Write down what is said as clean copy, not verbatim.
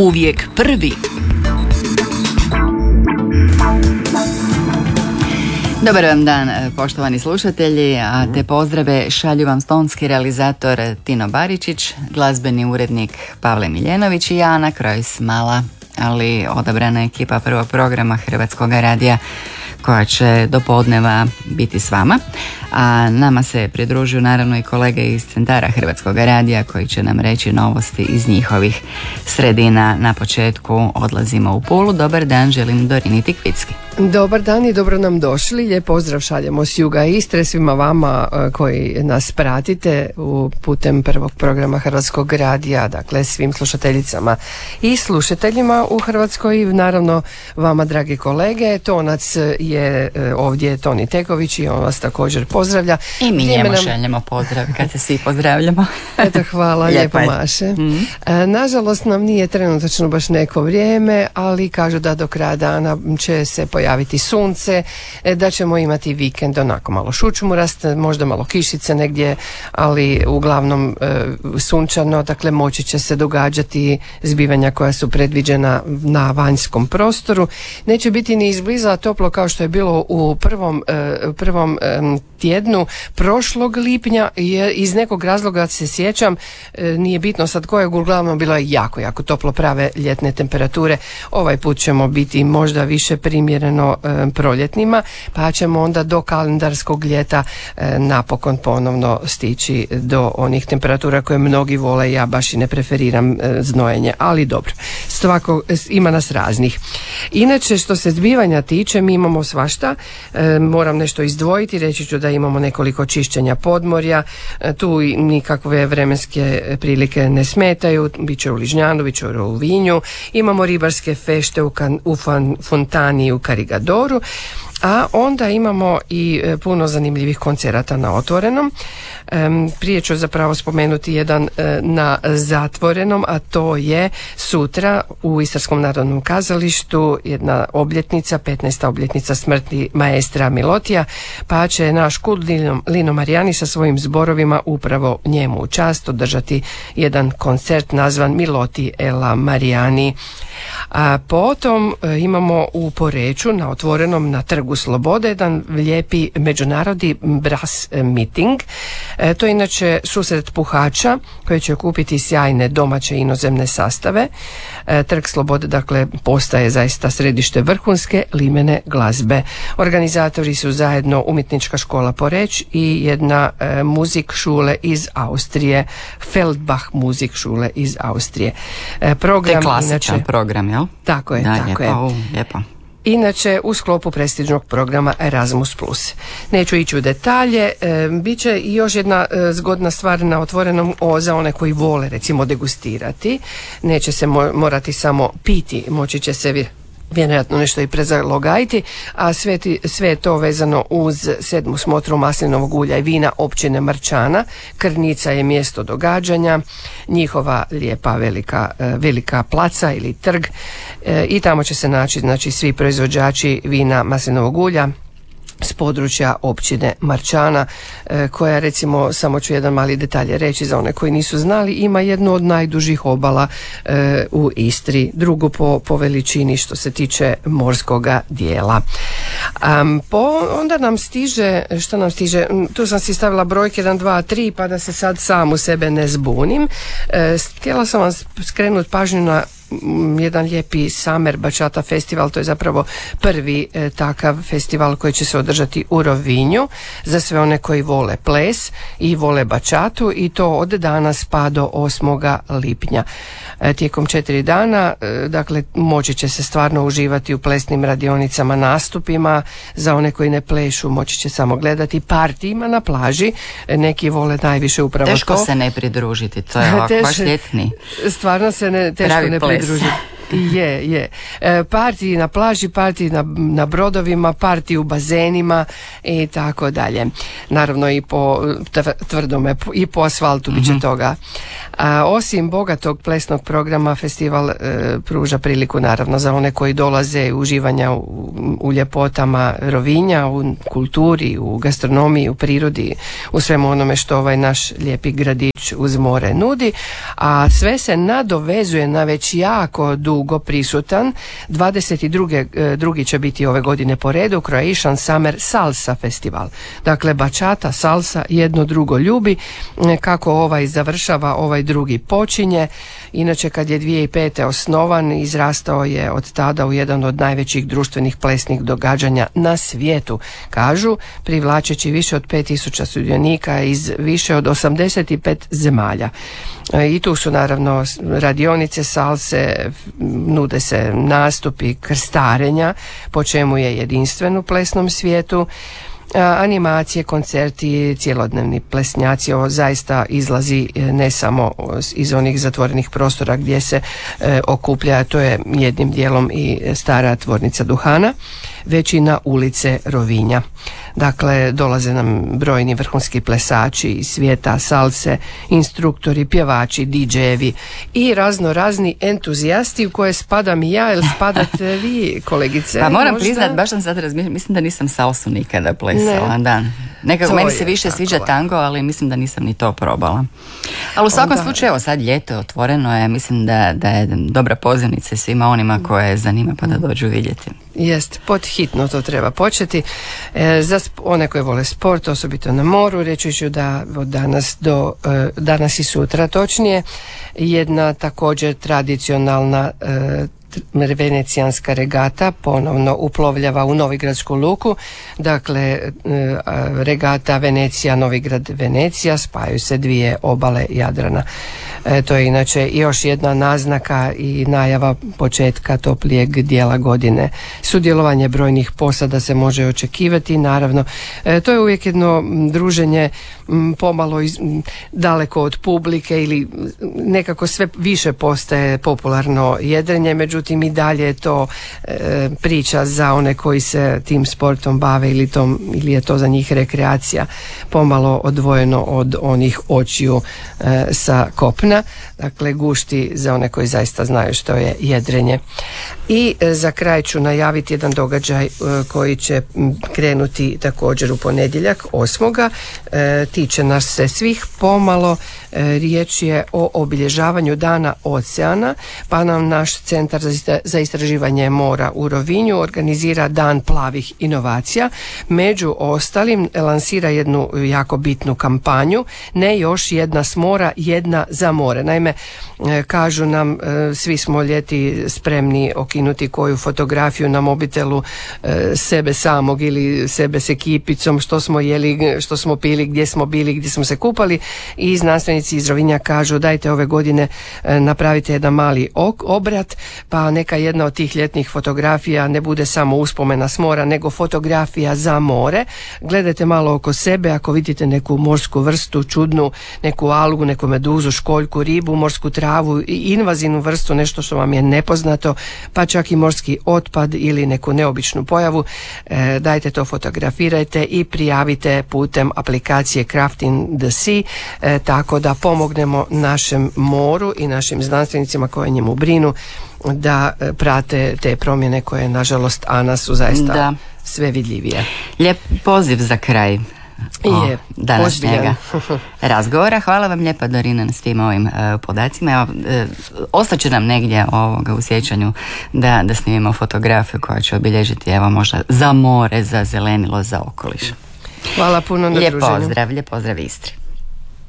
Uvijek prvi. Dobar vam dan, poštovani slušatelji, a te pozdrave šalju vam tonski realizator Tino Baričić, glazbeni urednik Pavle Miljenović i ja, Ana Krojs-Mala, ali odabrana ekipa prvog programa Hrvatskog radija koja će do podneva biti s vama. A nama se pridružuju naravno i kolege iz centara Hrvatskog radija koji će nam reći novosti iz njihovih sredina. Na početku odlazimo u Pulu. Dobar dan, želim Dorini Tikvicki. Dobar dan i dobro nam došli. Lijep pozdrav šaljemo s juga Istre svima vama koji nas pratite putem prvog programa Hrvatskog radija, dakle svim slušateljicama i slušateljima u Hrvatskoj i naravno vama dragi kolege. Tonac je ovdje Toni Teković i on vas također pozdravlja. I mi njemu šaljemo pozdrav kad se svi pozdravljamo. Eto, hvala, lijepo Maše. Nažalost nam nije trenutačno baš neko vrijeme, ali kažu da do kraja dana će se pojaviti sunce, da ćemo imati vikend onako malo šučmurast, možda malo kišice negdje, ali uglavnom sunčano, dakle moći će se događati zbivanja koja su predviđena na vanjskom prostoru. Neće biti ni izbliza toplo kao što je bilo u prvom tjednu prošlog lipnja. Iz nekog razloga se sjećam, nije bitno sad kojeg, uglavnom bilo je jako toplo, prave ljetne temperature. Ovaj put ćemo biti možda više primjereno proljetnima, pa ćemo onda do kalendarskog ljeta napokon ponovno stići do onih temperatura koje mnogi vole. Ja baš i ne preferiram znojenje, ali dobro, svako ima nas raznih. Inače, što se zbivanja tiče, mi imamo svašta. Moram nešto izdvojiti, reći ću da imamo nekoliko čišćenja podmorja, tu nikakve vremenske prilike ne smetaju, bit će u Ližnjanu, bit će u Rovinju, imamo ribarske fešte u Fontani i u Karigadoru, a onda imamo i puno zanimljivih koncerata na otvorenom. Prije ću zapravo spomenuti jedan na zatvorenom, a to je sutra u Istarskom narodnom kazalištu jedna obljetnica, 15. obljetnica smrti maestra Milotija, pa će naš kult Lino Marijani sa svojim zborovima upravo njemu u čast održati jedan koncert nazvan Miloti e la Marijani. A potom imamo u Poreču na otvorenom na Trgu Slobode jedan lijepi međunarodni brass meeting. To je inače susret puhača koji će okupiti sjajne domaće i inozemne sastave. Trg Slobode dakle postaje zaista središte vrhunske limene glazbe. Organizatori su zajedno Umjetnička škola Poreć i jedna Musikschule iz Austrije, Feldbach Musikschule iz Austrije. Program, to je klasičan program, jel? Tako je, tako je. Lijepo. Inače, u sklopu prestižnog programa Erasmus+. Neću ići u detalje, bit će i još jedna zgodna stvar na otvorenom za one koji vole recimo degustirati. Neće se morati samo piti, moći će se vjerojatno nešto i prezalogajiti, a sve je to vezano uz 7. smotru maslinovog ulja i vina općine Marčana. Krnica je mjesto događanja, njihova lijepa velika placa ili trg, i tamo će se naći znači svi proizvođači vina maslinovog ulja s područja općine Marčana, koja recimo, samo ću jedan mali detalj reći za one koji nisu znali, ima jednu od najdužih obala u Istri, drugu po veličini što se tiče morskoga dijela. Onda nam stiže, što nam stiže, tu sam si stavila brojke 1, 2, 3 pa da se sad sam u sebe ne zbunim. Htjela sam vam skrenuti pažnju na jedan lijepi Summer Bachata festival. To je zapravo prvi takav festival koji će se održati u Rovinju za sve one koji vole ples i vole bačatu, i to od danas pa do 8. lipnja. Tijekom 4 dana dakle moći će se stvarno uživati u plesnim radionicama, nastupima. Za one koji ne plešu moći će samo gledati, partijima na plaži. Neki vole najviše upravo teško to. Teško se ne pridružiti, to je ovako baš ljetni. Stvarno se teško ne pridružiti. Je. Partiji na plaži, partiji na brodovima, partiji u bazenima i tako dalje. Naravno i po tvrdome i po asfaltu bit će toga. Osim bogatog plesnog programa, festival pruža priliku naravno za one koji dolaze uživanja u ljepotama Rovinja, u kulturi, u gastronomiji, u prirodi, u svemu onome što ovaj naš lijepi gradić uz more nudi, a sve se nadovezuje na već jako dugo prisutan 22. će biti ove godine po redu Croatian Summer Salsa Festival. Dakle, bačata, salsa, jedno drugo ljubi, kako ovaj završava, ovaj drugi počinje. Inače, kad je 2005. osnovan, izrastao je od tada u jedan od najvećih društvenih plesnih događanja na svijetu, kažu, privlačeći više od 5000 sudionika iz više od 85 zemalja. I tu su naravno radionice salse, nude se nastupi krstarenja, po čemu je jedinstven u plesnom svijetu, animacije, koncerti, cjelodnevni plesnjaci. Ovo zaista izlazi ne samo iz onih zatvorenih prostora gdje se okuplja, to je jednim dijelom i stara tvornica duhana, već i na ulice Rovinja. Dakle, dolaze nam brojni vrhunski plesači iz svijeta salse, instruktori, pjevači, DJ-evi i razni entuzijasti u koje spadam i ja, ili spadate vi, kolegice? Pa moram priznat, baš sam sad razmišljala, mislim da nisam salsu nikada plesala. Da. Nekako meni se više sviđa tango, ali mislim da nisam ni to probala. Ali u svakom slučaju, evo sad ljeto je otvoreno, je, mislim da je dobra pozivnica svima onima koje zanima pa da dođu vidjeti. Jest, pod hitno to treba početi. Za one koje vole sport, osobito na moru, reći ću da od danas i sutra točnije, jedna također tradicionalna venecijanska regata ponovno uplovljava u Novigradsku luku. Dakle, regata Venecija, Novigrad, Venecija, spajaju se dvije obale Jadrana. To je inače još jedna naznaka i najava početka toplijeg dijela godine. Sudjelovanje brojnih posada se može očekivati, naravno. To je uvijek jedno druženje pomalo daleko od publike ili nekako sve više postaje popularno jedrenje, međutim i dalje je to priča za one koji se tim sportom bave ili je to za njih rekreacija, pomalo odvojeno od onih očiju sa kopna. Dakle, gušti za one koji zaista znaju što je jedrenje. I za kraj ću najaviti jedan događaj koji će krenuti također u ponedjeljak 8. Tiče nas se svih pomalo. Riječ je o obilježavanju Dana oceana, pa nam naš Centar za istraživanje mora u Rovinju organizira Dan plavih inovacija. Među ostalim lansira jednu jako bitnu kampanju, ne još jedna s mora, jedna za more. Naime, kažu nam, svi smo ljeti spremni okinuti koju fotografiju na mobitelu sebe samog ili sebe s ekipicom, što smo jeli, što smo pili, gdje smo bili, gdje smo se kupali, i znanstvenici iz Rovinja kažu dajte ove godine napravite jedan mali obrat, pa neka jedna od tih ljetnih fotografija ne bude samo uspomena s mora, nego fotografija za more. Gledajte malo oko sebe, ako vidite neku morsku vrstu čudnu, neku algu, neku meduzu, školjku, ribu, morsku travu i invazivnu vrstu, nešto što vam je nepoznato, pa čak i morski otpad ili neku neobičnu pojavu, dajte to fotografirajte i prijavite putem aplikacije Crafting the Sea, tako da pomognemo našem moru i našim znanstvenicima koji njemu brinu da prate te promjene koje nažalost su zaista sve vidljivije. Lijep poziv za kraj današnjega razgovora. Hvala vam lijepa, Dorina, na svim ovim podacima. Evo, ostaće nam negdje u sjećanju da snimimo fotografiju koja će obilježiti možda za more, za zelenilo, za okoliš. Hvala puno na druženju. Lijep pozdrav Istri.